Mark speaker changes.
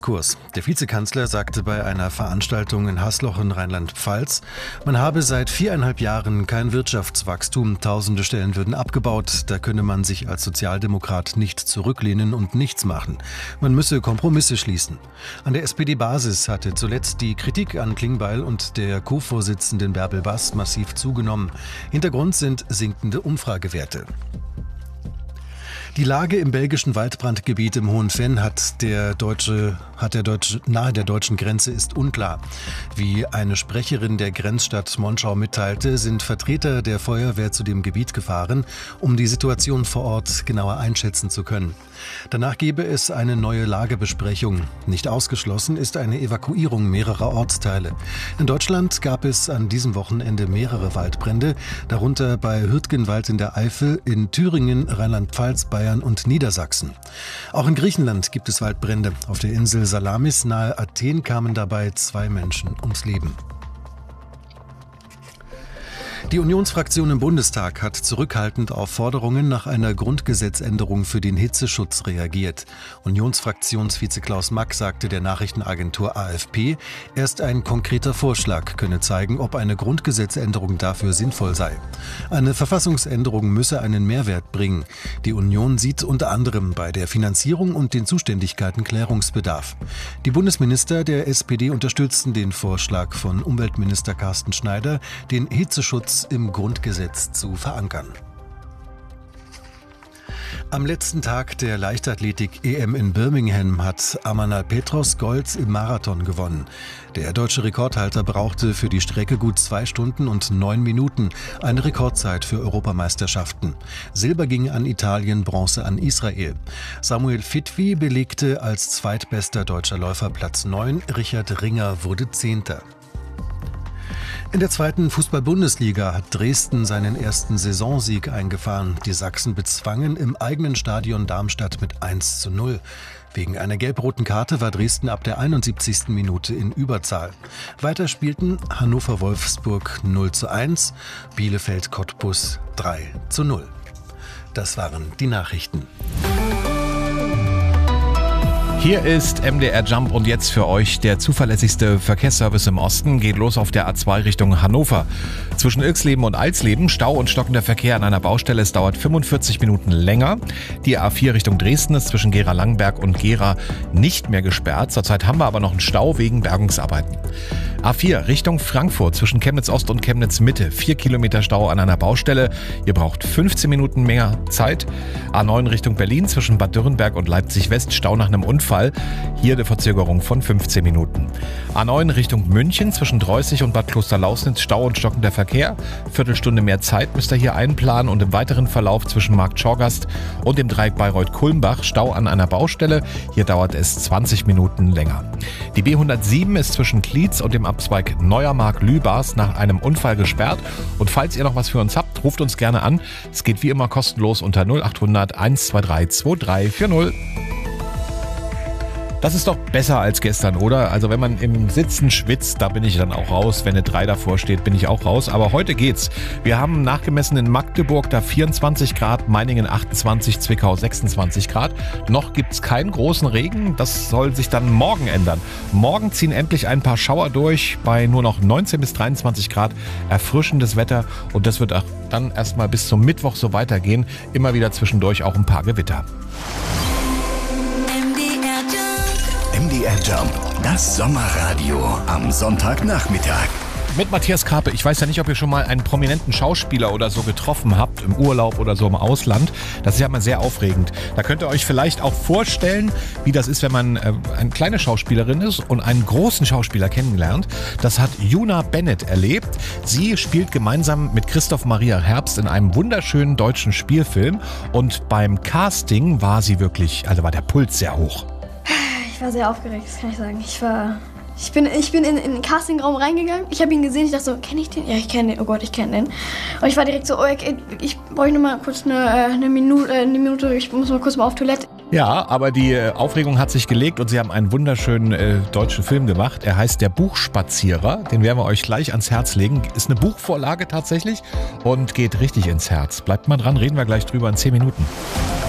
Speaker 1: Kurs. Der Vizekanzler sagte bei einer Veranstaltung in Hasloch in Rheinland-Pfalz, man habe seit 4,5 Jahren kein Wirtschaftswachstum, tausende Stellen würden abgebaut, da könne man sich als Sozialdemokrat nicht zurücklehnen und nichts machen. Man müsse Kompromisse schließen. An der SPD-Basis hatte zuletzt die Kritik an Klingbeil und der Co-Vorsitzenden Bärbel Bass massiv zugenommen. Hintergrund sind sinkende Umfragewerte. Die Lage im belgischen Waldbrandgebiet im Hohen Venn nahe der deutschen Grenze ist unklar. Wie eine Sprecherin der Grenzstadt Monschau mitteilte, sind Vertreter der Feuerwehr zu dem Gebiet gefahren, um die Situation vor Ort genauer einschätzen zu können. Danach gebe es eine neue Lagebesprechung. Nicht ausgeschlossen ist eine Evakuierung mehrerer Ortsteile. In Deutschland gab es an diesem Wochenende mehrere Waldbrände, darunter bei Hürtgenwald in der Eifel, in Thüringen, Rheinland-Pfalz, Bayern und Niedersachsen. Auch in Griechenland gibt es Waldbrände. Auf der Insel Salamis nahe Athen kamen dabei 2 Menschen ums Leben. Die Unionsfraktion im Bundestag hat zurückhaltend auf Forderungen nach einer Grundgesetzänderung für den Hitzeschutz reagiert. Unionsfraktionsvize Klaus Mack sagte der Nachrichtenagentur AFP, erst ein konkreter Vorschlag könne zeigen, ob eine Grundgesetzänderung dafür sinnvoll sei. Eine Verfassungsänderung müsse einen Mehrwert bringen. Die Union sieht unter anderem bei der Finanzierung und den Zuständigkeiten Klärungsbedarf. Die Bundesminister der SPD unterstützten den Vorschlag von Umweltminister Carsten Schneider, den Hitzeschutz im Grundgesetz zu verankern. Am letzten Tag der Leichtathletik-EM in Birmingham hat Amanal Petros Gold im Marathon gewonnen. Der deutsche Rekordhalter brauchte für die Strecke gut 2 Stunden und 9 Minuten, eine Rekordzeit für Europameisterschaften. Silber ging an Italien, Bronze an Israel. Samuel Fitwi belegte als zweitbester deutscher Läufer Platz 9, Richard Ringer wurde 10. In der 2. Fußball-Bundesliga hat Dresden seinen ersten Saisonsieg eingefahren. Die Sachsen bezwangen im eigenen Stadion Darmstadt mit 1:0. Wegen einer gelb-roten Karte war Dresden ab der 71. Minute in Überzahl. Weiter spielten Hannover-Wolfsburg 0:1, Bielefeld-Cottbus 3:0. Das waren die Nachrichten.
Speaker 2: Hier ist MDR Jump und jetzt für euch der zuverlässigste Verkehrsservice im Osten. Geht los auf der A2 Richtung Hannover. Zwischen Ilksleben und Alsleben Stau und stockender Verkehr an einer Baustelle. Es dauert 45 Minuten länger. Die A4 Richtung Dresden ist zwischen Gera-Langberg und Gera nicht mehr gesperrt. Zurzeit haben wir aber noch einen Stau wegen Bergungsarbeiten. A4 Richtung Frankfurt zwischen Chemnitz Ost und Chemnitz Mitte. 4 Kilometer Stau an einer Baustelle. Ihr braucht 15 Minuten mehr Zeit. A9 Richtung Berlin zwischen Bad Dürrenberg und Leipzig West. Stau nach einem Unfall. Hier eine Verzögerung von 15 Minuten. A9 Richtung München zwischen Dreußig und Bad Klosterlausnitz. Stau und stockender Verkehr. Viertelstunde mehr Zeit müsst ihr hier einplanen und im weiteren Verlauf zwischen Markt Schorgast und dem Dreieck Bayreuth-Kulmbach Stau an einer Baustelle. Hier dauert es 20 Minuten länger. Die B107 ist zwischen Klietz und dem Abzweig Neuermark-Lübars nach einem Unfall gesperrt. Und falls ihr noch was für uns habt, ruft uns gerne an. Es geht wie immer kostenlos unter 0800 123 2340. Das ist doch besser als gestern, oder? Also wenn man im Sitzen schwitzt, da bin ich dann auch raus. Wenn eine 3 davor steht, bin ich auch raus. Aber heute geht's. Wir haben nachgemessen in Magdeburg da 24 Grad, Meiningen 28, Zwickau 26 Grad. Noch gibt's keinen großen Regen. Das soll sich dann morgen ändern. Morgen ziehen endlich ein paar Schauer durch bei nur noch 19 bis 23 Grad. Erfrischendes Wetter. Und das wird auch dann erstmal bis zum Mittwoch so weitergehen. Immer wieder zwischendurch auch ein paar Gewitter.
Speaker 3: MDR Jump, das Sommerradio am Sonntagnachmittag.
Speaker 2: Mit Matthias Krape. Ich weiß ja nicht, ob ihr schon mal einen prominenten Schauspieler oder so getroffen habt, im Urlaub oder so im Ausland. Das ist ja immer sehr aufregend. Da könnt ihr euch vielleicht auch vorstellen, wie das ist, wenn man eine kleine Schauspielerin ist und einen großen Schauspieler kennenlernt. Das hat Juna Bennett erlebt. Sie spielt gemeinsam mit Christoph Maria Herbst in einem wunderschönen deutschen Spielfilm. Und beim Casting war sie wirklich, also war der Puls sehr hoch.
Speaker 4: Ich war sehr aufgeregt, das kann ich sagen. Ich bin in den Castingraum reingegangen. Ich habe ihn gesehen, ich dachte so, kenne ich den? Ja, ich kenne den. Oh Gott, ich kenne den. Und ich war direkt so, oh, ich brauche noch mal kurz eine Minute, ich muss mal kurz auf Toilette.
Speaker 2: Ja, aber die Aufregung hat sich gelegt und sie haben einen wunderschönen deutschen Film gemacht. Er heißt Der Buchspazierer. Den werden wir euch gleich ans Herz legen. Ist eine Buchvorlage tatsächlich und geht richtig ins Herz. Bleibt mal dran, reden wir gleich drüber in 10 Minuten.